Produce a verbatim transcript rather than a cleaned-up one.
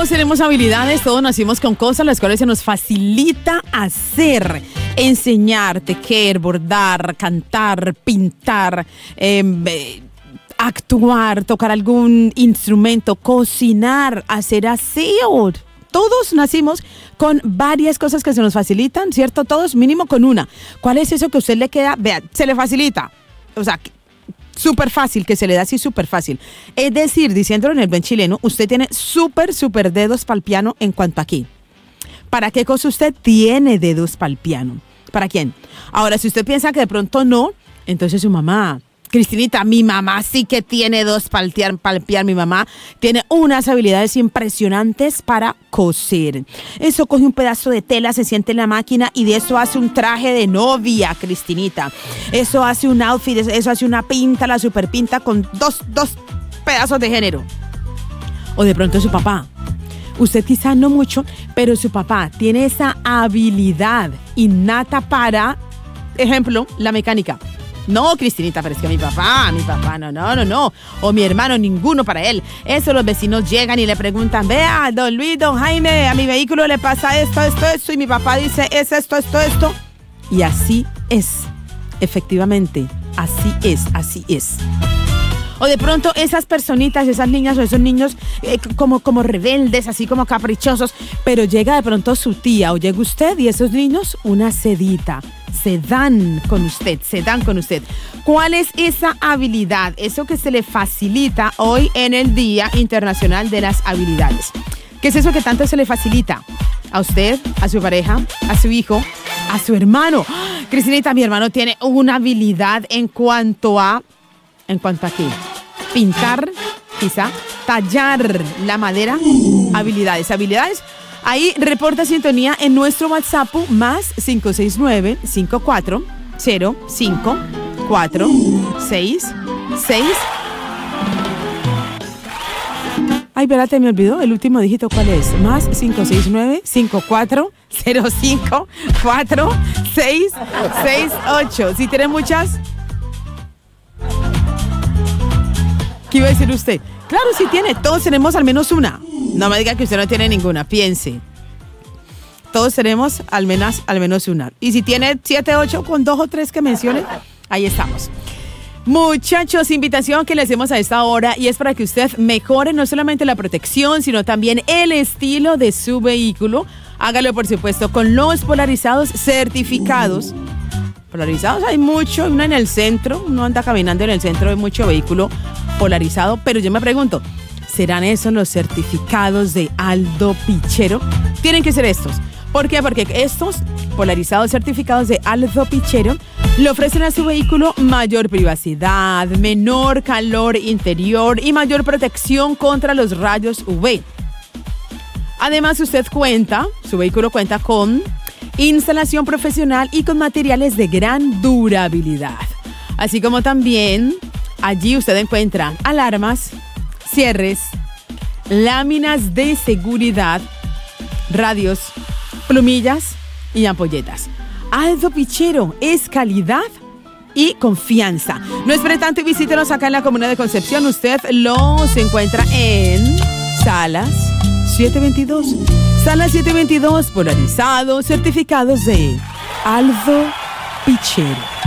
Todos tenemos habilidades, todos nacimos con cosas las cuales se nos facilita hacer. Enseñar, tejer, bordar, cantar, pintar, eh, actuar, tocar algún instrumento, cocinar, hacer aseo. Todos nacimos con varias cosas que se nos facilitan, ¿cierto? Todos mínimo con una. ¿Cuál es eso que a usted le queda? Vea, se le facilita. O sea, súper fácil, que se le da así súper fácil. Es decir, diciéndolo en el buen chileno, usted tiene súper, súper dedos para el piano en cuanto a qué. ¿Para qué cosa usted tiene dedos para el piano? ¿Para quién? Ahora, si usted piensa que de pronto no, entonces su mamá, Cristinita, mi mamá sí que tiene dos para el piano. Mi mamá tiene unas habilidades impresionantes para coser. Eso coge un pedazo de tela, se siente en la máquina y de eso hace un traje de novia, Cristinita. Eso hace un outfit, eso hace una pinta, la super pinta con dos, dos pedazos de género. O de pronto su papá. Usted quizá no mucho, pero su papá tiene esa habilidad innata para, ejemplo, la mecánica. No, Cristinita, pero es que mi papá, mi papá, no, no, no, no. O mi hermano, ninguno para él. Eso los vecinos llegan y le preguntan, vea, don Luis, don Jaime, a mi vehículo le pasa esto, esto, esto. Y mi papá dice, es esto, esto, esto. Y así es. Efectivamente, así es, así es. O de pronto esas personitas, esas niñas o esos niños eh, como, como rebeldes, así como caprichosos, pero llega de pronto su tía o llega usted y esos niños una sedita. Se dan con usted, se dan con usted. ¿Cuál es esa habilidad? Eso que se le facilita hoy en el Día Internacional de las Habilidades. ¿Qué es eso que tanto se le facilita? A usted, a su pareja, a su hijo, a su hermano. ¡Ah! Cristinita, mi hermano tiene una habilidad en cuanto a... ¿En cuanto a qué? Pintar, quizá, tallar la madera. Habilidades, habilidades. Ahí reporta sintonía en nuestro WhatsApp más cinco seis nueve, cinco cuatro cero, cinco cuatro seis seis. Ay, espérate, me olvidó el último dígito, ¿cuál es? Más cinco seis nueve, cinco cuatro cero, cinco cuatro seis seis ocho. Si tiene muchas... ¿Qué iba a decir usted? Claro, sí tiene. Todos tenemos al menos una. No me diga que usted no tiene ninguna. Piense. Todos tenemos al menos, al menos una. Y si tiene siete, ocho con dos o tres que mencione, ahí estamos. Muchachos, invitación que le hacemos a esta hora y es para que usted mejore no solamente la protección, sino también el estilo de su vehículo. Hágalo, por supuesto, con los polarizados certificados. Polarizados hay mucho, uno en el centro, uno anda caminando en el centro de mucho vehículo polarizado, pero yo me pregunto, ¿serán esos los certificados de Aldo Pichero? Tienen que ser estos. ¿Por qué? Porque estos polarizados certificados de Aldo Pichero le ofrecen a su vehículo mayor privacidad, menor calor interior y mayor protección contra los rayos U V. Además, usted cuenta, su vehículo cuenta con instalación profesional y con materiales de gran durabilidad. Así como también allí usted encuentra alarmas, cierres, láminas de seguridad, radios, plumillas y ampolletas. Aldo Pichero es calidad y confianza. No espere tanto y visítenos acá en la Comuna de Concepción. Usted los encuentra en Salas setecientos veintidós. Salas setecientos veintidós, polarizados, certificados de Aldo Pichero.